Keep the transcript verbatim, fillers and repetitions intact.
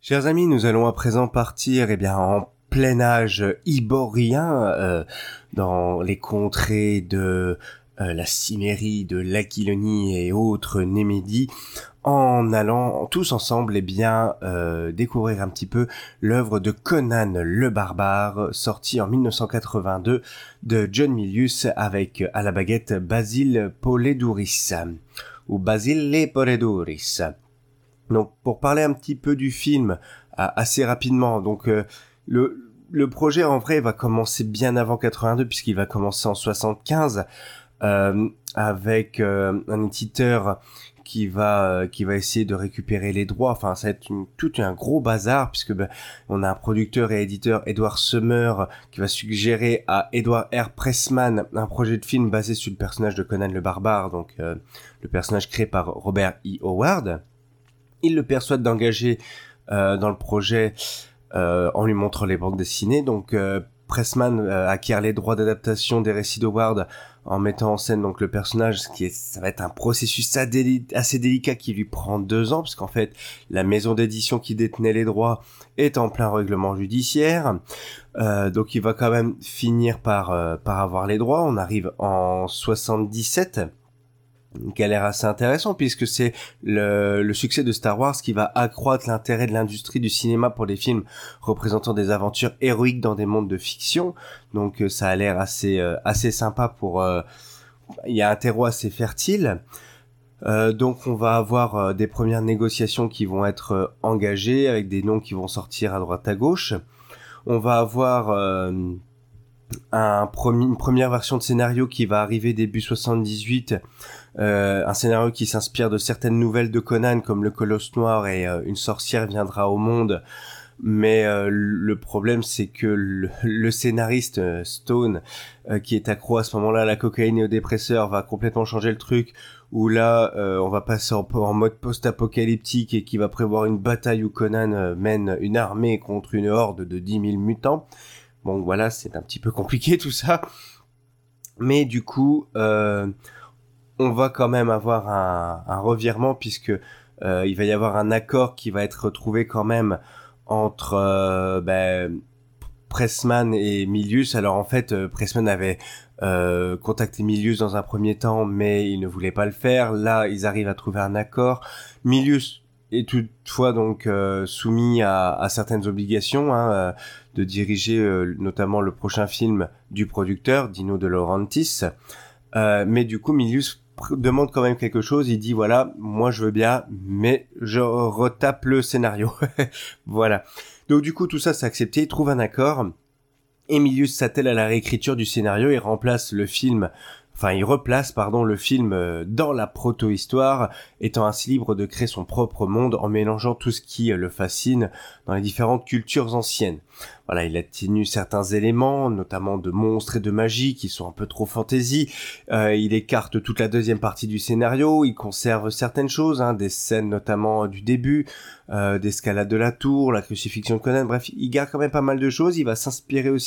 Chers amis, nous allons à présent partir eh bien, en plein âge iborien euh, dans les contrées de euh, la Cimmérie, de l'Aquilonie et autres Némédies, en allant tous ensemble eh bien, euh, découvrir un petit peu l'œuvre de Conan le Barbare, sortie en dix-neuf cent quatre-vingt-deux de John Milius avec à la baguette Basile Polidouris, ou Basile Polidouris. Donc, pour parler un petit peu du film, euh, assez rapidement, donc euh, le le projet en vrai va commencer bien avant quatre-vingt-deux puisqu'il va commencer en soixante-quinze euh, avec euh, un éditeur qui va euh, qui va essayer de récupérer les droits. Enfin, ça va être une, tout un gros bazar puisque ben, on a un producteur et éditeur, Edward Summer, qui va suggérer à Edward R. Pressman un projet de film basé sur le personnage de Conan le Barbare, donc euh, le personnage créé par Robert E. Howard. Il le persuade d'engager euh, dans le projet euh, en lui montrant les bandes dessinées. Donc euh, Pressman euh, acquiert les droits d'adaptation des récits d'Howard en mettant en scène donc le personnage, ce qui est, ça va être un processus assez délicat qui lui prend deux ans, parce qu'en fait la maison d'édition qui détenait les droits est en plein règlement judiciaire. Euh, donc il va quand même finir par euh, par avoir les droits. On arrive en soixante-dix-sept. Qui a l'air assez intéressant puisque c'est le, le succès de Star Wars qui va accroître l'intérêt de l'industrie du cinéma pour des films représentant des aventures héroïques dans des mondes de fiction. Donc euh, ça a l'air assez euh, assez sympa pour euh, il y a un terreau assez fertile. Euh, donc on va avoir euh, des premières négociations qui vont être euh, engagées avec des noms qui vont sortir à droite à gauche. On va avoir euh, un premier, une première version de scénario qui va arriver début soixante-dix-huit, euh, un scénario qui s'inspire de certaines nouvelles de Conan comme le Colosse Noir et euh, une sorcière viendra au monde. Mais euh, le problème c'est que le, le scénariste euh, Stone, euh, qui est accro à ce moment-là à la cocaïne et aux dépresseurs, va complètement changer le truc, où là euh, on va passer en, en mode post-apocalyptique et qui va prévoir une bataille où Conan euh, mène une armée contre une horde de dix mille mutants. Bon voilà, c'est un petit peu compliqué tout ça. Mais du coup, euh, on va quand même avoir un, un revirement puisque euh, il va y avoir un accord qui va être trouvé quand même entre euh, ben, Pressman et Milius. Alors en fait, euh, Pressman avait euh, contacté Milius dans un premier temps, mais il ne voulait pas le faire. Là, ils arrivent à trouver un accord. Milius est toutefois donc euh, soumis à, à certaines obligations, hein, euh, de diriger euh, notamment le prochain film du producteur, Dino De Laurentiis. Euh, mais du coup, Milius pr- demande quand même quelque chose. Il dit voilà, moi je veux bien, mais je retape le scénario. Voilà. Donc du coup, tout ça c'est accepté. Il trouve un accord. Milius s'attelle à la réécriture du scénario et remplace le film. Enfin, il replace, pardon, le film euh, dans la proto-histoire, étant ainsi libre de créer son propre monde en mélangeant tout ce qui euh, le fascine dans les différentes cultures anciennes. Voilà, il a tenu certains éléments, notamment de monstres et de magie, qui sont un peu trop fantasy. Euh, il écarte toute la deuxième partie du scénario, il conserve certaines choses, hein, des scènes notamment du début, euh, d'escalade de la tour, la crucifixion de Conan, bref, il garde quand même pas mal de choses, il va s'inspirer aussi